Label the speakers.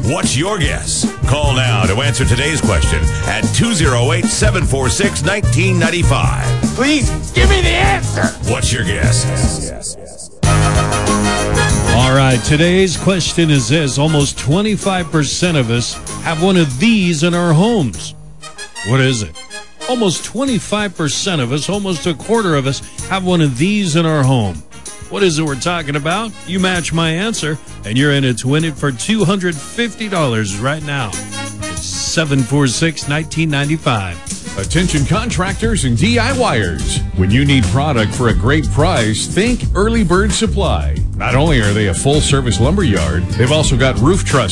Speaker 1: What's your guess? Call now to answer today's question at 208-746-1995.
Speaker 2: Please, give me the answer.
Speaker 1: What's your guess?
Speaker 3: All right, today's question is this. Almost 25% of us have one of these in our homes. What is it? Almost 25% of us, almost a quarter of us, have one of these in our home. What is it we're talking about? You match my answer, and you're in it to win it for $250 right now. It's 746-1995.
Speaker 4: Attention contractors and DIYers. When you need product for a great price, think Early Bird Supply. Not only are they a full-service lumber yard, they've also got roof truss